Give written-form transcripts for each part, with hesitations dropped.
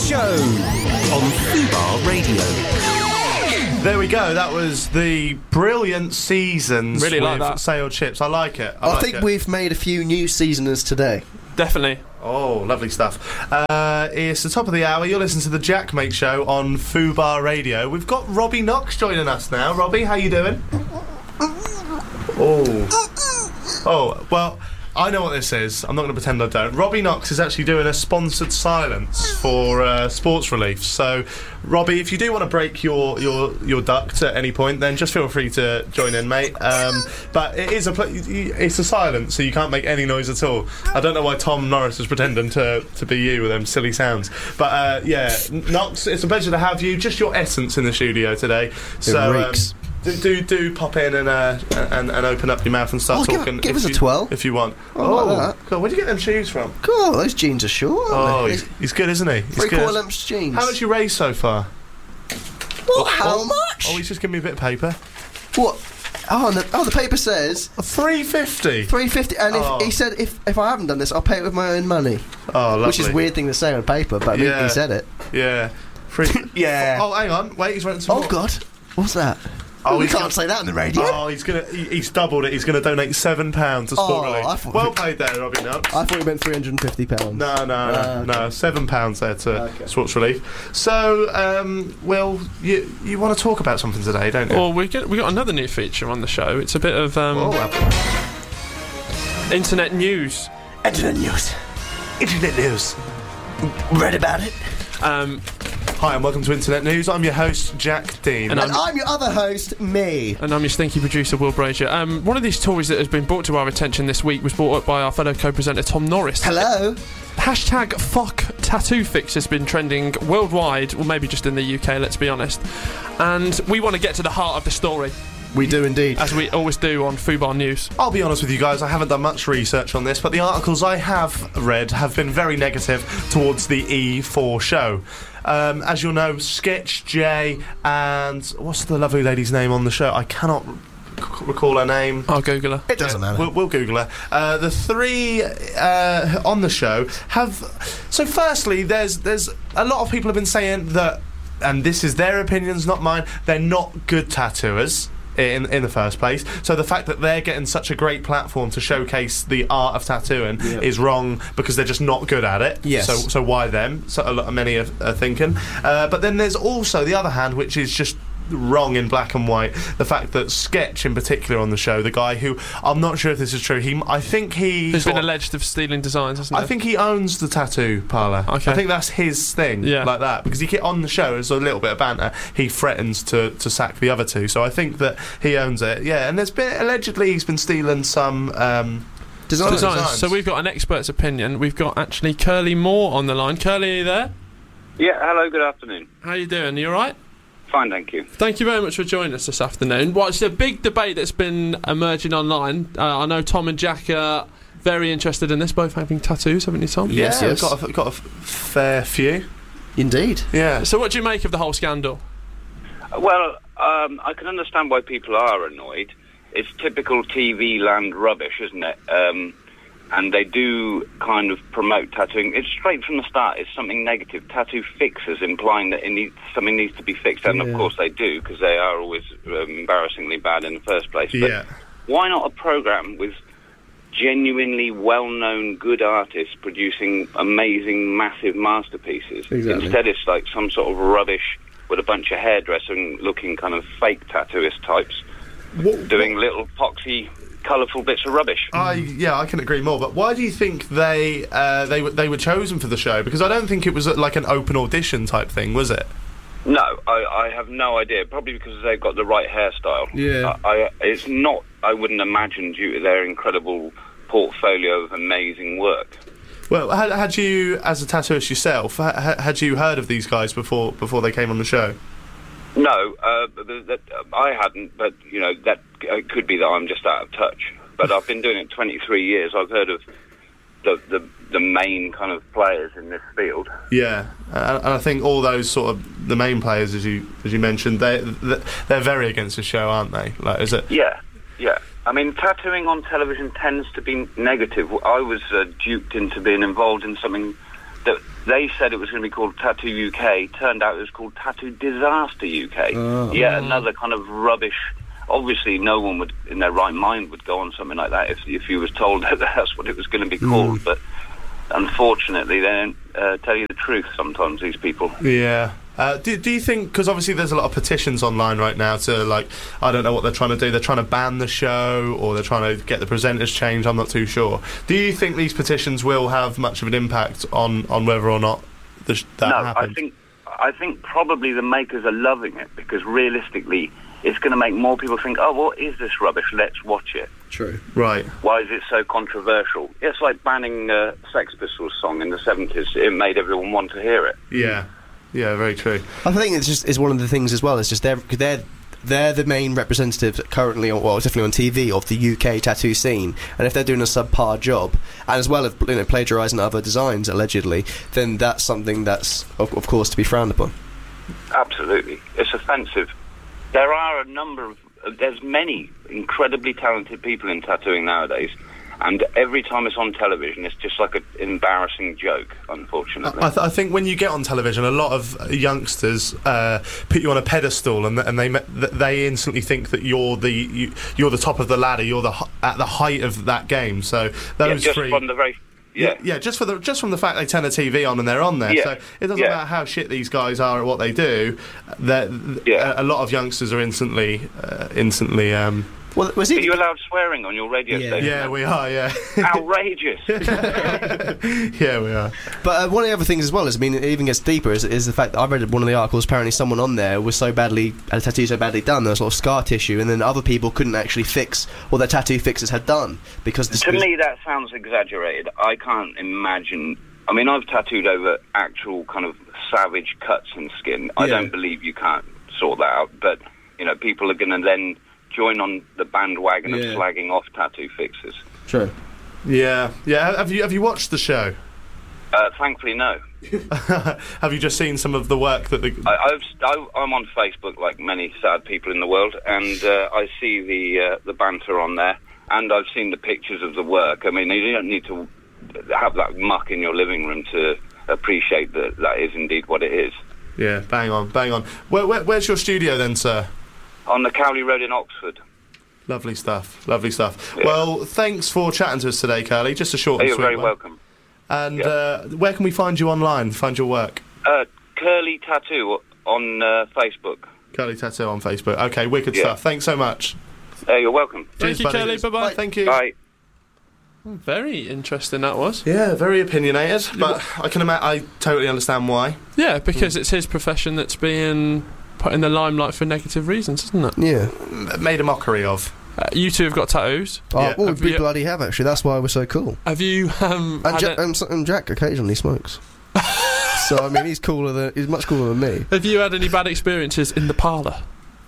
Show on Fubar Radio. There we go. That was the brilliant seasons Really with like that. Sale Chips. I like it. I think we've made a few new seasoners today. Definitely. Oh, lovely stuff. It's the top of the hour. You're listening to the Jackmate Show on Fubar Radio. We've got Robbie Knox joining us now. Robbie, how you doing? Oh, well, I know what this is. I'm not going to pretend I don't. Robbie Knox is actually doing a sponsored silence for Sports Relief. So, Robbie, if you do want to break your duct at any point, then just feel free to join in, mate. But it is it's a silence, so you can't make any noise at all. I don't know why Tom Norris is pretending to be you with them silly sounds. But yeah, Knox, it's a pleasure to have you. Just your essence in the studio today. It reeks. Do pop in and open up your mouth and start talking. Give us a twirl if you want. Like that. God, where'd you get them shoes from? God, those jeans are short. Oh, he's good, isn't he? He's good. 3/4 length jeans. How much you raised so far? Well, how much? Oh, he's just giving me a bit of paper. What? Oh, the paper says $3.50. $3.50, and he said if I haven't done this, I'll pay it with my own money. Oh, lovely. Which is a weird thing to say on paper, but he said it. Yeah. Yeah. Oh, hang on. Wait, he's writing some more. Oh God, what's that? Oh, we can't say that on the radio. Oh, he's doubled it. He's gonna donate £7 to Sport Relief. Well played there, Robbie Knox. I thought you meant £350. No, £7 there to Sports Relief. So, Will, you want to talk about something today, don't you? Well, we got another new feature on the show. It's a bit of internet news. Internet news. Read about it. Hi and welcome to Internet News. I'm your host, Jack Dean. And I'm your other host, me. And I'm your stinky producer, Will Brazier. One of these stories that has been brought to our attention this week was brought up by our fellow co-presenter, Tom Norris. Hello. Hashtag fuck tattoo fix has been trending worldwide, or maybe just in the UK, let's be honest. And we want to get to the heart of the story. We do indeed. As we always do on Fubar News. I'll be honest with you guys, I haven't done much research on this, but the articles I have read have been very negative towards the E4 show. As you'll know, Sketch, Jay, and what's the lovely lady's name on the show? I cannot recall her name. I'll Google her. It doesn't matter. We'll Google her. The three on the show have... So firstly, there's a lot of people have been saying that, and this is their opinions, not mine, they're not good tattooers. In the first place, so the fact that they're getting such a great platform to showcase the art of tattooing is wrong because they're just not good at it. Yes. So why them? So many are thinking. But then there's also the other hand, which is just wrong in black and white. The fact that Sketch, in particular, on the show, the guy who I'm not sure if this is true. I think he's been alleged of stealing designs, hasn't he? I think he owns the tattoo parlour. Okay. I think that's his thing, like that, because on the show, there's a little bit of banter. He threatens to sack the other two, so I think that he owns it. Yeah, and there's been allegedly he's been stealing some. Designs. So we've got an expert's opinion. We've got actually Curly Moore on the line. Curly, are you there? Yeah, hello, good afternoon. How you doing? Are you alright? Fine, thank you. Thank you very much for joining us this afternoon. Well, it's a big debate that's been emerging online. I know Tom and Jack are very interested in this, both having tattoos, haven't you, Tom? Yes. Got a fair few. Indeed. Yeah. So what do you make of the whole scandal? Well, I can understand why people are annoyed. It's typical TV land rubbish, isn't it? And they do kind of promote tattooing. It's straight from the start. It's something negative. Tattoo fixers, implying that something needs to be fixed. And, of course, they do, because they are always embarrassingly bad in the first place. But why not a programme with genuinely well-known good artists producing amazing, massive masterpieces? Exactly. Instead, it's like some sort of rubbish with a bunch of hairdressing-looking kind of fake tattooist types doing little poxy, colourful bits of rubbish. I can agree more. But why do you think they were chosen for the show? Because I don't think it was like an open audition type thing, was it? No, I have no idea. Probably because they've got the right hairstyle. Yeah. It's not. I wouldn't imagine due to their incredible portfolio of amazing work. Well, had you, as a tattooist yourself, had you heard of these guys before they came on the show? No, I hadn't, but, you know, that it could be that I'm just out of touch. But I've been doing it 23 years. I've heard of the main kind of players in this field. Yeah, and I think all those sort of the main players, as you mentioned, they're very against the show, aren't they? Like, is it? Yeah. I mean, tattooing on television tends to be negative. I was duped into being involved in something that they said it was going to be called Tattoo UK. Turned out it was called Tattoo Disaster UK. Yet another kind of rubbish. Obviously, no one would, in their right mind, would go on something like that if you was told that that's what it was going to be called. But unfortunately, they don't tell you the truth sometimes, these people. Yeah. Do you think, because obviously there's a lot of petitions online right now to, like, I don't know what they're trying to do, they're trying to ban the show, or they're trying to get the presenters changed, I'm not too sure. Do you think these petitions will have much of an impact on whether or not that happens? I think probably the makers are loving it, because realistically, it's going to make more people think, oh, what is this rubbish? Let's watch it. True. Right. Why is it so controversial? It's like banning a Sex Pistols song in the 70s. It made everyone want to hear it. Yeah. Yeah, very true. I think it's one of the things as well. It's just they're the main representatives currently, well, definitely on TV, of the UK tattoo scene. And if they're doing a subpar job, and as well as plagiarising other designs allegedly, then that's something that's of course to be frowned upon. Absolutely, it's offensive. There are there's many incredibly talented people in tattooing nowadays. And every time it's on television, it's just like an embarrassing joke, unfortunately. I think when you get on television, a lot of youngsters put you on a pedestal, and they instantly think that you're the top of the ladder, you're at the height of that game. So those from the very just from the fact they turn the TV on and they're on there. Yeah. So it doesn't matter how shit these guys are at what they do. A lot of youngsters are instantly. Well, are you allowed swearing on your radio station? Yeah, we are, yeah. Outrageous. Yeah, we are. But one of the other things as well is, I mean, it even gets deeper, is the fact that I read one of the articles, apparently someone on there was had a tattoo so badly done, there was a lot of scar tissue, and then other people couldn't actually fix what their tattoo fixers had done. Because to me, that sounds exaggerated. I can't imagine. I mean, I've tattooed over actual kind of savage cuts in skin. I don't believe you can't sort that out, but, people are going to then join on the bandwagon of slagging off tattoo fixers. True. Yeah. Have you watched the show? Thankfully, no. Have you just seen some of the work that I'm on Facebook, like many sad people in the world, and I see the banter on there, and I've seen the pictures of the work. I mean, you don't need to have that muck in your living room to appreciate that is indeed what it is. Yeah, bang on. Where's your studio then, sir? On the Cowley Road in Oxford. Lovely stuff. Yeah. Well, thanks for chatting to us today, Curly. Just a short and sweet You're very welcome. And where can we find you online, find your work? Curly Tattoo on Facebook. Curly Tattoo on Facebook. Okay, wicked stuff. Thanks so much. You're welcome. Thank you, Curly. Bye-bye. Thank you. Bye. Very interesting that was. Yeah, very opinionated, but I totally understand why. Yeah, because it's his profession that's being put in the limelight for negative reasons, isn't it? Yeah. Made a mockery of. You two have got tattoos. We bloody have, actually. That's why we're so cool. Have you... and Jack occasionally smokes. So, I mean, he's much cooler than me. Have you had any bad experiences in the parlour?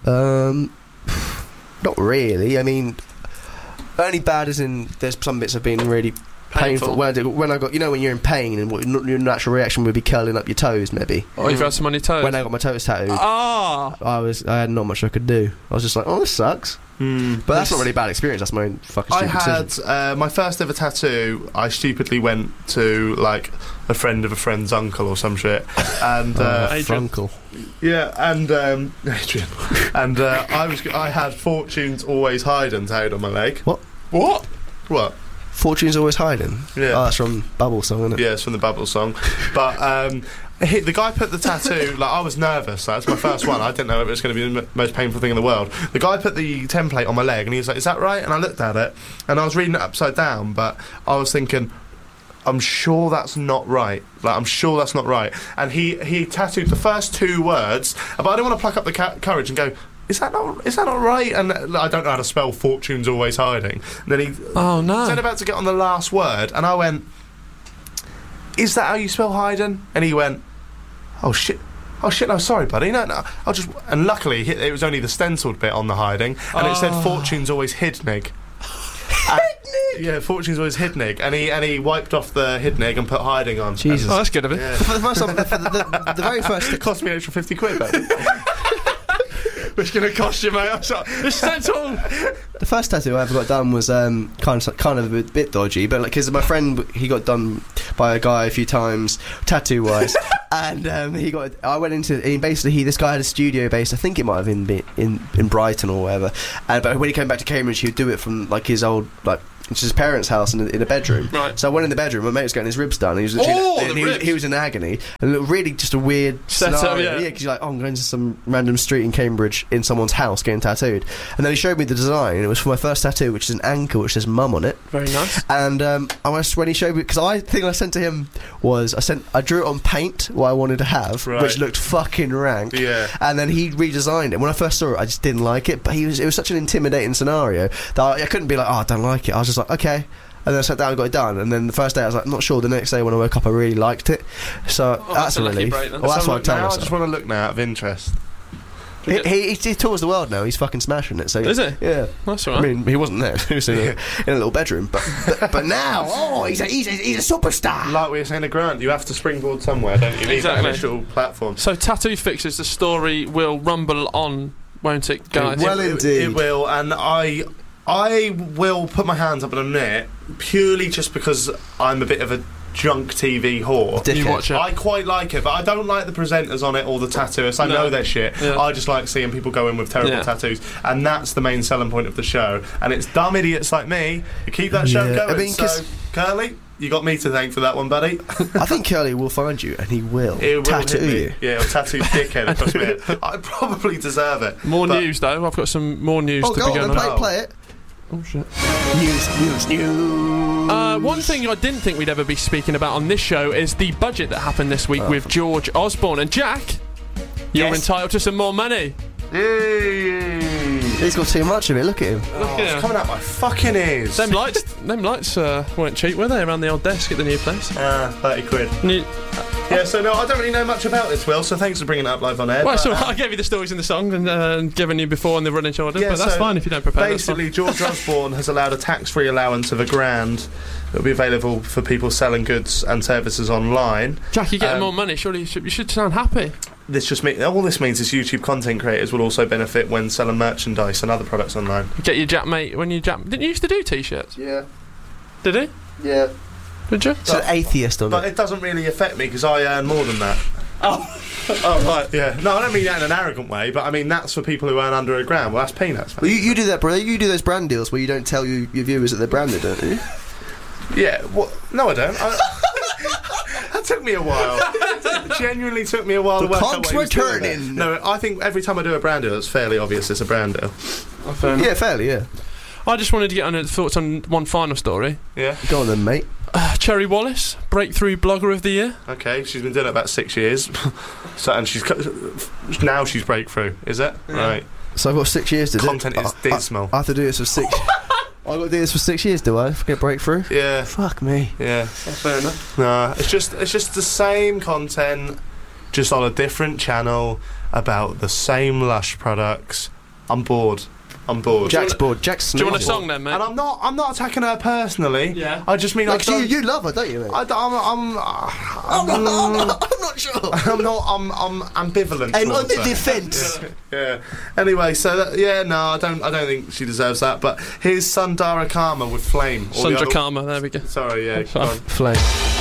Not really. I mean, only bad as in there's some bits have been really painful. When I got, when you're in pain and your natural reaction would be curling up your toes, maybe. Oh, you've had some on your toes? When I got my toes tattooed. I had not much I could do. I was just like, this sucks. But that's not really a bad experience. That's my own fucking stupid decision. I had my first ever tattoo. I stupidly went to like a friend of a friend's uncle or some shit, and uncle. Yeah, and Adrian, and I had Fortune's Always Hiding tattooed on my leg. What? Fortune's Always Hiding? Yeah. Oh, that's from Bubble Song, isn't it? Yeah, it's from the Bubble Song. But the guy put the tattoo, like, I was nervous. That's my first one. I didn't know if it was going to be the most painful thing in the world. The guy put the template on my leg, and he was like, "Is that right?" And I looked at it, and I was reading it upside down, but I was thinking, I'm sure that's not right. Like, I'm sure that's not right. And he tattooed the first two words, but I didn't want to pluck up the courage and go, Is that not right? And I don't know how to spell Fortune's Always Hiding. And then he said about to get on the last word, and I went, "Is that how you spell hiding?" And he went, "Oh shit, no, sorry buddy, no, I'll just..." And luckily it was only the stenciled bit on the hiding, and it said Fortune's Always Hidnig. Yeah, Fortune's Always Hidnig, and he wiped off the Hidnig and put hiding on. Jesus, that's good of it. Yeah. For the first time, the very first, it cost me an extra £50, though. It's going to cost you, mate. I'm sorry. It's tattoo. The first tattoo I ever got done was kind of a bit dodgy, but because my friend, he got done by a guy a few times, tattoo wise, and I went into this guy had a studio based, I think it might have been in Brighton or whatever, but when he came back to Cambridge, he would do it from like his old it's his parents' house in a bedroom. Right. So I went in the bedroom. My mate was getting his ribs done. He was literally, he was in agony, and really just a weird scenario. Yeah, because you're like, I'm going to some random street in Cambridge in someone's house getting tattooed, and then he showed me the design. And it was for my first tattoo, which is an ankle which says "Mum" on it. Very nice. And when he showed me, because I think I sent to him was I drew it on paint what I wanted to have, which looked fucking rank. Yeah. And then he redesigned it. When I first saw it, I just didn't like it. But it was such an intimidating scenario that I couldn't be like, oh, I don't like it. I was just like, okay. And then I sat down and got it done. And then the first day I was like, not sure. The next day when I woke up, I really liked it. So that's a relief. Well, that's what I tell myself. I just want to look now out of interest. He tours the world now. He's fucking smashing it. So is he? Yeah, that's all right. I mean, he wasn't there. He was in a little bedroom. But now, he's a superstar. Like we were saying to Grant, you have to springboard somewhere, don't you? You need that initial platform. So Tattoo Fixes, the story will rumble on, won't it, guys? Well, indeed, it will, and I will put my hands up and admit, purely just because I'm a bit of a junk TV whore. You watch it. I quite like it, but I don't like the presenters on it or the tattooists. I know their shit. Yeah. I just like seeing people go in with terrible tattoos, and that's the main selling point of the show. And it's dumb idiots like me who keep that show going. I mean, so, Curly, you got me to thank for that one, buddy. I think Curly will find you, and he will tattoo you. Yeah, he'll tattoo dickhead across me. I probably deserve it. More news, though. I've got some more news to be going on. Play it. Oh, shit. News. One thing I didn't think we'd ever be speaking about on this show is the budget that happened this week with George Osborne. And Jack, you're entitled to some more money. He's got too much of it. Look at him. It's coming out my fucking ears. Them lights weren't cheap, were they? Around the old desk at the new place. 30 quid. Yeah, so no, I don't really know much about this, Will, so thanks for bringing it up live on air. Well, so I gave you the stories in the song and given you before in the running order, but that's fine if you don't prepare. Basically, George Osborne has allowed a tax-free allowance of £1,000 that will be available for people selling goods and services online. Jack, you're getting more money, surely you should sound happy. All this means is YouTube content creators will also benefit when selling merchandise and other products online. Get your Jack mate didn't you used to do t-shirts? Yeah. Did he? Yeah. Did you? It's an atheist on it. But it doesn't really affect me because I earn more than that. Oh, right. Yeah. No, I don't mean that in an arrogant way, but I mean that's for people who earn under £1,000. Well, that's peanuts. Well, you do that, brother. You do those brand deals where you don't tell your viewers that they're branded, don't you? Yeah. No, I don't. That took me a while. It genuinely took me a while to work out what he was doing there. No, I think every time I do a brand deal, it's fairly obvious it's a brand deal. Yeah, fairly, yeah. I just wanted to get on thoughts on one final story. Yeah. Go on then, mate. Cherry Wallace, Breakthrough Blogger of the Year. Okay, she's been doing it about 6 years. And she's breakthrough, is it? Yeah. Right. So I've got 6 years to do. Content is dismal. I have to do this for 6. I've got to do this for 6 years, do I? Get breakthrough? Yeah. Fuck me. Yeah. Fair enough. No, it's just the same content, just on a different channel about the same Lush products. I'm bored. Jack's bored. Jack's. Do you want a song then, mate? And I'm not attacking her personally. Yeah. I just mean you love her, don't you, mate? I'm not sure. I'm ambivalent. I'm on towards the her. defence. Yeah. Anyway, so I don't think she deserves that. But here's Sundara Karma with Flame. Sundara Karma. There we go. Sorry, yeah. Flame.